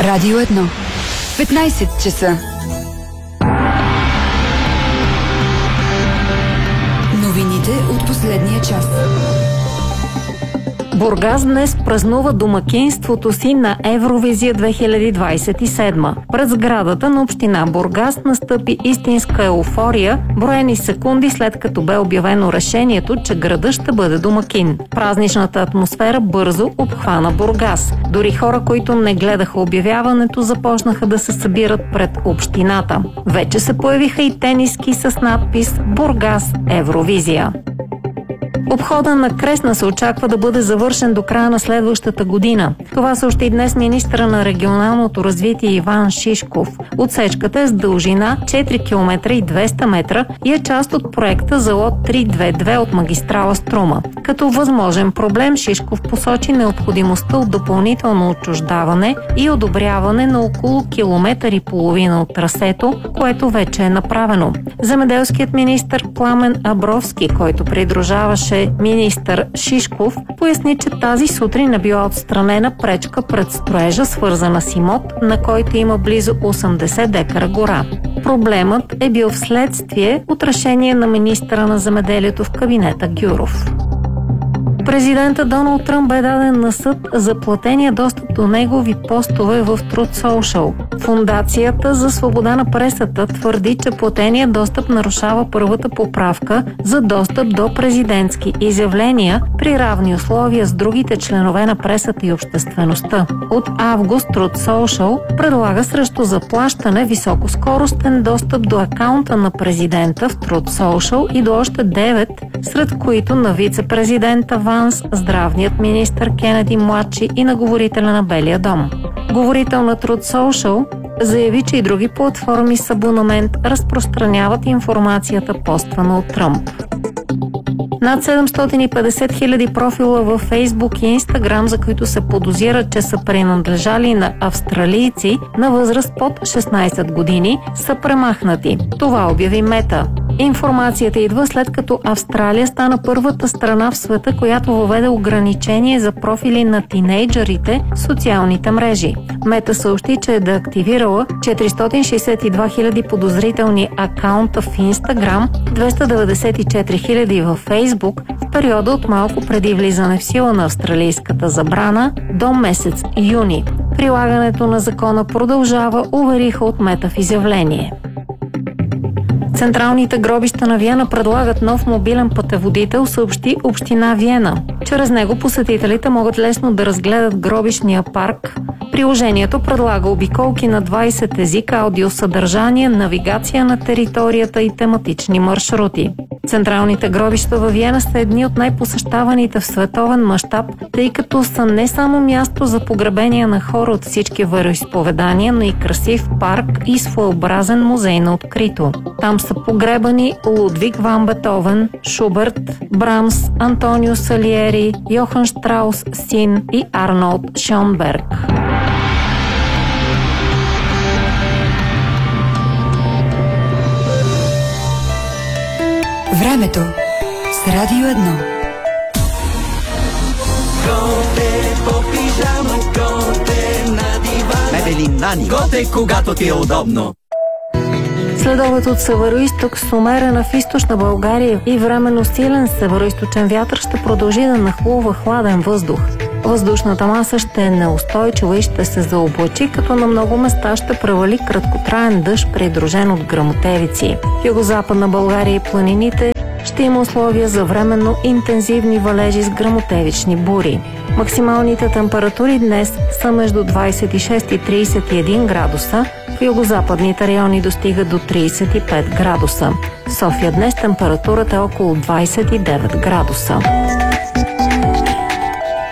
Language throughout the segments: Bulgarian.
Радио 1. 15 часа. Новините от последния час. Бургас днес празнува домакинството си на Евровизия 2027. Пред сградата на община Бургас настъпи истинска еуфория, броени секунди след като бе обявено решението, че градът ще бъде домакин. Празничната атмосфера бързо обхвана Бургас. Дори хора, които не гледаха обявяването, започнаха да се събират пред общината. Вече се появиха и тениски с надпис «Бургас Евровизия». Обхода на Кресна се очаква да бъде завършен до края на следващата година. Това съобщи днес министъра на регионалното развитие Иван Шишков. Отсечката е с дължина 4 км и 200 метра и е част от проекта за лот 322 от магистрала Струма. Като възможен проблем Шишков посочи необходимостта от допълнително отчуждаване и одобряване на около километър и половина от трасето, което вече е направено. Земеделският министър Пламен Абровски, който придружаваше министър Шишков, поясни, че тази сутрин е била отстранена пречка пред строежа, свързана с имот, на който има близо 80 декара гора. Проблемът е бил вследствие от решение на министъра на земеделието в кабинета Гюров. Президента Доналд Тръмп бе даден на съд за платения достъп до негови постове в Truth Social. Фондацията за свобода на пресата твърди, че платения достъп нарушава първата поправка за достъп до президентски изявления при равни условия с другите членове на пресата и обществеността. От август Truth Social предлага срещу заплащане високоскоростен достъп до акаунта на президента в Truth Social и до още 9, сред които на вице-президента Ванс, здравният министър Кенеди младши и на говорителя на Белия дом. Говорител на Truth Social заяви, че и други платформи с абонамент разпространяват информацията, поствана от Тръмп. Над 750 хиляди профила във Фейсбук и Инстаграм, за които се подозира, че са принадлежали на австралийци на възраст под 16 години, са премахнати. Това обяви Мета. Информацията идва след като Австралия стана първата страна в света, която въведе ограничение за профили на тинейджърите в социалните мрежи. Мета съобщи, че е деактивирала 462 хиляди подозрителни акаунта в Инстаграм, 294 хиляди във Фейсбук в периода от малко преди влизане в сила на австралийската забрана до месец юни. Прилагането на закона продължава, увериха от Мета в изявление. Централните гробища на Виена предлагат нов мобилен пътеводител, съобщи община Виена. Чрез него посетителите могат лесно да разгледат гробищния парк. Приложението предлага обиколки на 20 езика, аудиосъдържание, навигация на територията и тематични маршрути. Централните гробища във Виена са едни от най-посещаваните в световен мащаб, тъй като са не само място за погребения на хора от всички вероизповедания, но и красив парк и своеобразен музей на открито. Там са погребани Лудвиг ван Бетовен, Шуберт, Брамс, Антонио Салиери, Йохан Штраус син и Арнолд Шонберг. Времето с Радио 1. Готе по пижама, готе на дивана. Мебели Нани. Готе, когато ти е удобно. Следобед от североизток с умерена в източна България и временно силен североизточен вятър ще продължи да нахлува хладен въздух. Въздушната маса ще е неустойчива и ще се заоблачи, като на много места ще превали краткотраен дъжд, придружен от гръмотевици. В югозападна България и планините ще има условия за временно интензивни валежи с гръмотевични бури. Максималните температури днес са между 26 и 31 градуса, в югозападните райони достига до 35 градуса. В София днес температурата е около 29 градуса.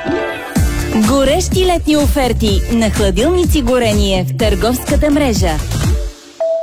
Горещи летни оферти на хладилници горение в търговската мрежа.